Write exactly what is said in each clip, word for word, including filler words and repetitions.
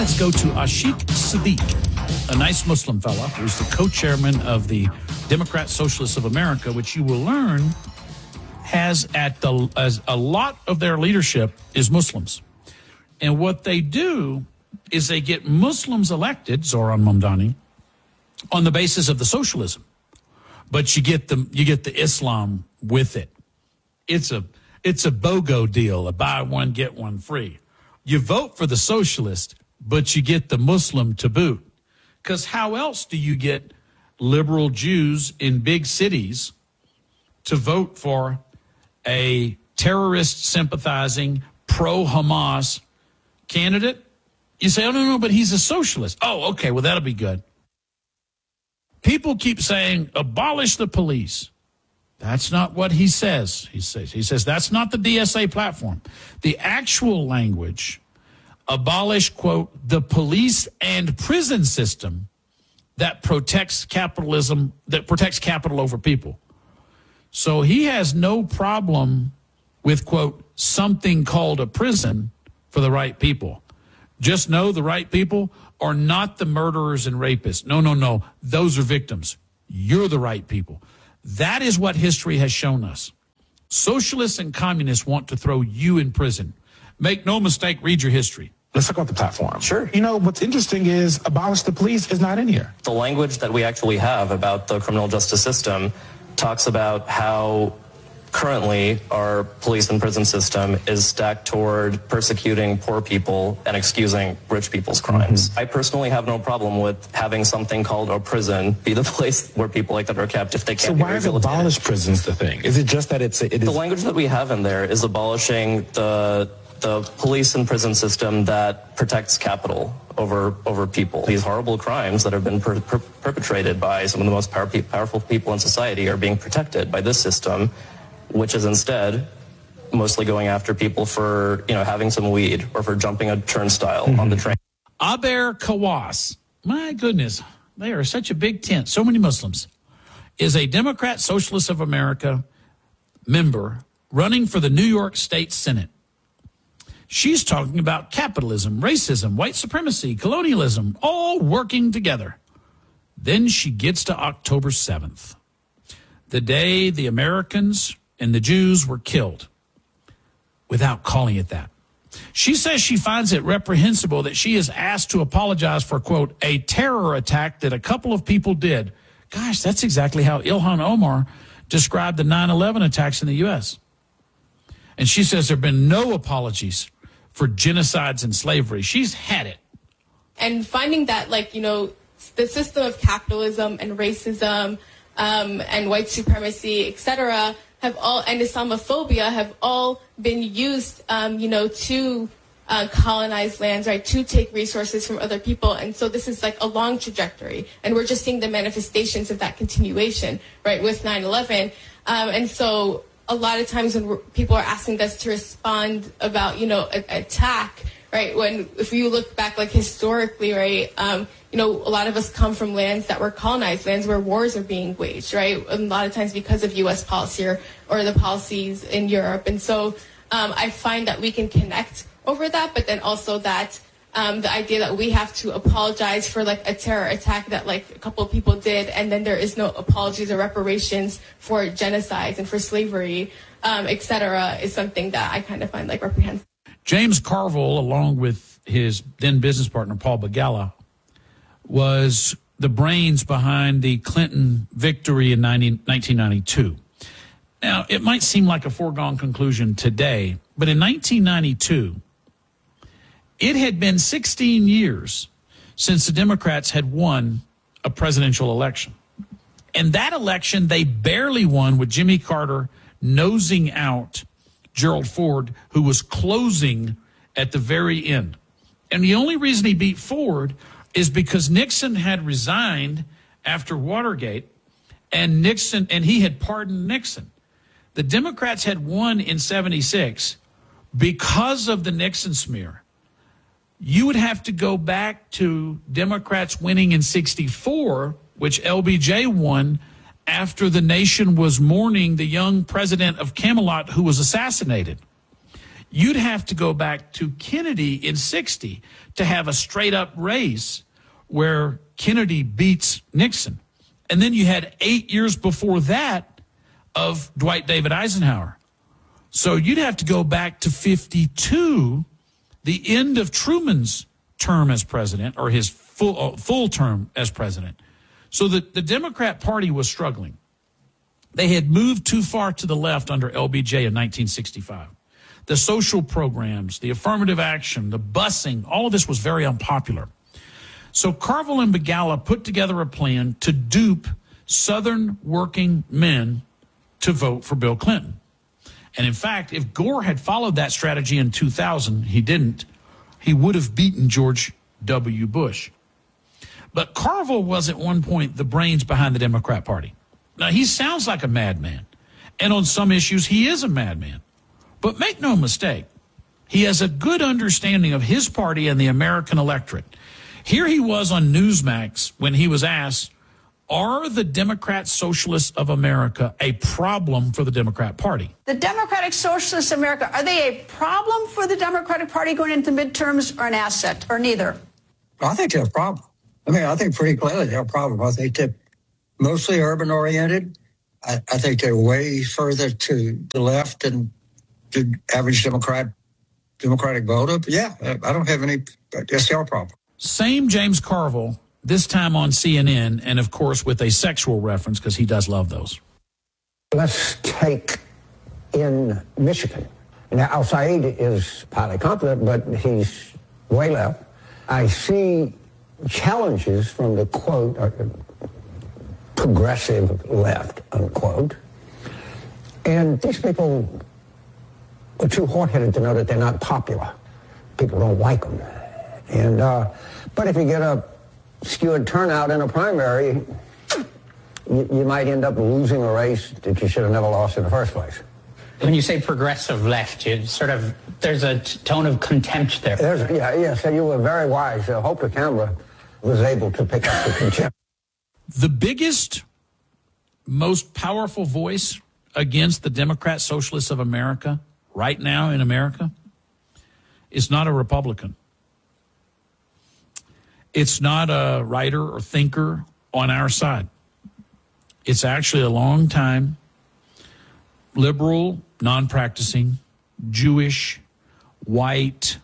let's go to Ashik Siddiq, a nice Muslim fella who's the co-chairman of the Democrat Socialists of America, which you will learn has at the as a lot of their leadership is Muslims. And what they do is they get Muslims elected, Zoran Mamdani, on the basis of the socialism. But you get the you get the Islam with it. It's a it's a BOGO deal, a buy one, get one free. You vote for the socialist, but you get the Muslim to boot. Because how else do you get liberal Jews in big cities to vote for a terrorist sympathizing pro-Hamas candidate? You say, oh, no, no, but he's a socialist. Oh, okay, well, that'll be good. People keep saying, abolish the police. That's not what he says. He says, he says that's not the D S A platform. The actual language, abolish, quote, the police and prison system that protects capitalism, that protects capital over people. So he has no problem with, quote, something called a prison for the right people. Just know the right people are not the murderers and rapists. No, no, no. Those are victims. You're the right people. That is what history has shown us. Socialists and communists want to throw you in prison. Make no mistake, read your history. Let's talk about the platform. Sure. You know, what's interesting is abolish the police is not in here. The language that we actually have about the criminal justice system talks about how currently our police and prison system is stacked toward persecuting poor people and excusing rich people's crimes. Mm-hmm. I personally have no problem with having something called a prison be the place where people like that are kept if they can't so be why is abolish prisons the thing? Is it just that it's... It is the language that we have in there is abolishing the the police and prison system that protects capital over over people. These horrible crimes that have been per, per, perpetrated by some of the most power, powerful people in society are being protected by this system, which is instead mostly going after people for, you know, having some weed or for jumping a turnstile mm-hmm. on the train. Aber Kawas, my goodness, they are such a big tent, so many Muslims, is a Democrat Socialist of America member running for the New York State Senate. She's talking about capitalism, racism, white supremacy, colonialism, all working together. Then she gets to October seventh, the day the Americans and the Jews were killed, without calling it that. She says she finds it reprehensible that she is asked to apologize for, quote, a terror attack that a couple of people did. Gosh, that's exactly how Ilhan Omar described the nine eleven attacks in the U S. And she says there have been no apologies for genocides and slavery. She's had it. And finding that, like, you know, the system of capitalism and racism um, and white supremacy, et cetera, have all, and Islamophobia have all been used, um, you know, to uh, colonize lands, right, to take resources from other people. And so this is like a long trajectory. And we're just seeing the manifestations of that continuation, right, with nine eleven. Um, and so a lot of times when we're, people are asking us to respond about, you know, an attack, right, when if you look back, like, historically, right, um, you know, a lot of us come from lands that were colonized, lands where wars are being waged, right, a lot of times because of U S policy or, or the policies in Europe. And so um, I find that we can connect over that, but then also that um, the idea that we have to apologize for, like, a terror attack that, like, a couple of people did, and then there is no apologies or reparations for genocides and for slavery, um, et cetera, is something that I kind of find, like, reprehensible. James Carville, along with his then business partner, Paul Begala, was the brains behind the Clinton victory in nineteen ninety-two. Now, it might seem like a foregone conclusion today, but in nineteen ninety-two, it had been sixteen years since the Democrats had won a presidential election. And that election, they barely won with Jimmy Carter nosing out Gerald Ford, who was closing at the very end. And the only reason he beat Ford is because Nixon had resigned after Watergate, and Nixon, and he had pardoned Nixon. The Democrats had won in seventy-six because of the Nixon smear. You would have to go back to Democrats winning in sixty-four, which L B J won after the nation was mourning the young president of Camelot who was assassinated. You'd have to go back to Kennedy in sixty to have a straight-up race where Kennedy beats Nixon. And then you had eight years before that of Dwight David Eisenhower. So you'd have to go back to fifty-two, the end of Truman's term as president, or his full uh, full term as president. So the, the Democrat Party was struggling. They had moved too far to the left under L B J in nineteen sixty-five. The social programs, the affirmative action, the busing, all of this was very unpopular. So Carville and Begala put together a plan to dupe Southern working men to vote for Bill Clinton. And in fact, if Gore had followed that strategy in two thousand, he didn't, he would have beaten George W. Bush. But Carville was at one point the brains behind the Democrat Party. Now, he sounds like a madman, and on some issues, he is a madman. But make no mistake, he has a good understanding of his party and the American electorate. Here he was on Newsmax when he was asked, are the Democrat Socialists of America a problem for the Democrat Party? The Democratic Socialists of America, are they a problem for the Democratic Party going into midterms, or an asset, or neither? I think they're a problem. I mean, I think pretty clearly they're a problem. I think they're mostly urban-oriented. I, I think they're way further to the left than the average Democrat, Democratic voter. But yeah, I don't have any, that's their problem. Same James Carville, this time on C N N, and of course with a sexual reference, because he does love those. Let's take in Michigan. Now, Al-Said is highly competent, but he's way left. I see challenges from the, quote, uh, progressive left, unquote. And these people are too hard-headed to know that they're not popular. People don't like them. And, uh, but if you get a skewed turnout in a primary, you, you might end up losing a race that you should have never lost in the first place. When you say progressive left, you sort of, there's a t- tone of contempt there. There's, yeah, yeah, so you were very wise. I hope the camera was able to pick up the contempt. The biggest, most powerful voice against the Democrat Socialists of America right now in America is not a Republican. It's not a writer or thinker on our side. It's actually a long-time liberal, non-practicing, Jewish, white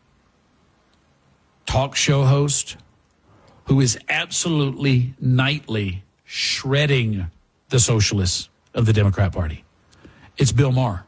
talk show host who is absolutely nightly shredding the socialists of the Democrat Party. It's Bill Maher.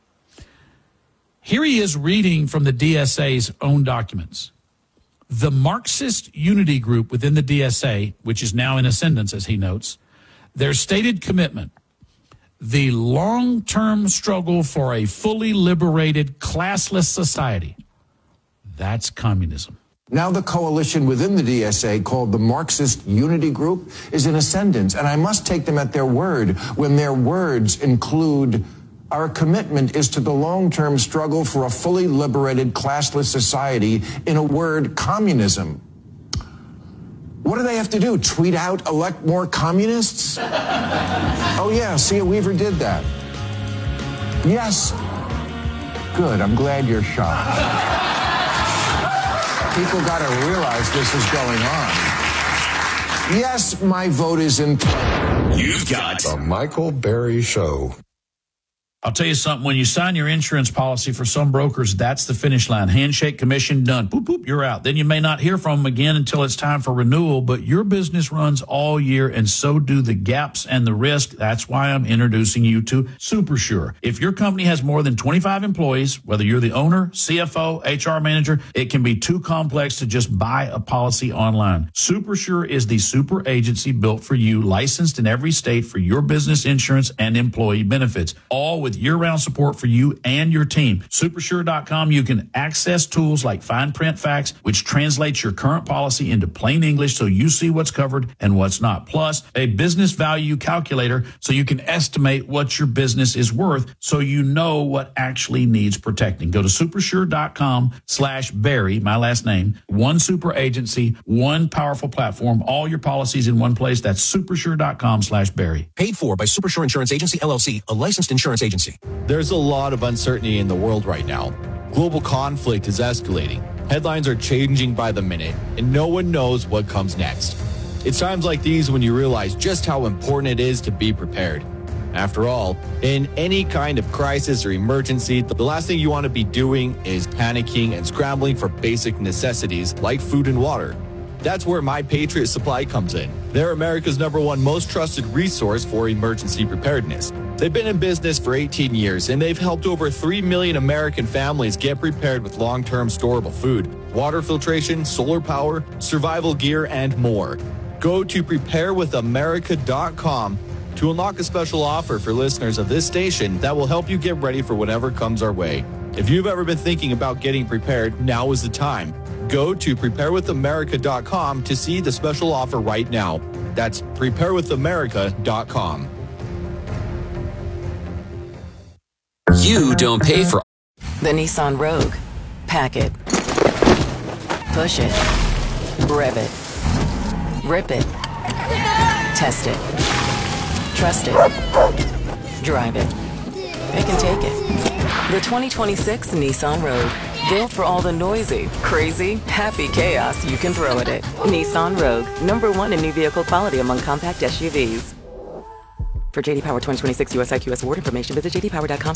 Here he is reading from the D S A's own documents. The Marxist Unity Group within the D S A, which is now in ascendance, as he notes, their stated commitment, the long-term struggle for a fully liberated, classless society. That's communism. Now the coalition within the D S A, called the Marxist Unity Group, is in ascendance, and I must take them at their word when their words include, our commitment is to the long-term struggle for a fully liberated, classless society, in a word, communism. What do they have to do? Tweet out, elect more communists? Oh, yeah, Sia Weaver did that. Yes. Good, I'm glad you're shocked. People got to realize this is going on. Yes, my vote is in. You've got the Michael Berry Show. I'll tell you something, when you sign your insurance policy for some brokers, that's the finish line. Handshake, commission, done. Boop, boop, you're out. Then you may not hear from them again until it's time for renewal, but your business runs all year, and so do the gaps and the risk. That's why I'm introducing you to SuperSure. If your company has more than twenty-five employees, whether you're the owner, C F O, H R manager, it can be too complex to just buy a policy online. SuperSure is the super agency built for you, licensed in every state for your business insurance and employee benefits, all with with year-round support for you and your team. Supersure dot com, you can access tools like fine print facts, which translates your current policy into plain English so you see what's covered and what's not. Plus, a business value calculator so you can estimate what your business is worth so you know what actually needs protecting. Go to supersure dot com slash Barry, my last name, one super agency, one powerful platform, all your policies in one place. That's supersure dot com slash Barry. Paid for by Supersure Insurance Agency, L L C, a licensed insurance agency. emergency. There's a lot of uncertainty in the world right now. Global conflict is escalating. Headlines are changing by the minute, and no one knows what comes next. It's times like these when you realize just how important it is to be prepared. After all, in any kind of crisis or emergency, the last thing you want to be doing is panicking and scrambling for basic necessities like food and water. That's where My Patriot Supply comes in. They're America's number one most trusted resource for emergency preparedness. They've been in business for eighteen years, and they've helped over three million American families get prepared with long-term storable food, water filtration, solar power, survival gear, and more. Go to prepare with america dot com to unlock a special offer for listeners of this station that will help you get ready for whatever comes our way. If you've ever been thinking about getting prepared, now is the time. Go to prepare with america dot com to see the special offer right now. That's prepare with america dot com. You don't pay for the Nissan Rogue. Pack it. Push it. Rev it. Rip it. Test it. Trust it. Drive it. It can take it. The twenty twenty-six Nissan Rogue. Built for all the noisy, crazy, happy chaos you can throw at it. Nissan Rogue. Number one in new vehicle quality among compact S U Vs. For J D Power twenty twenty-six U S I Q S award information, visit j d power dot com.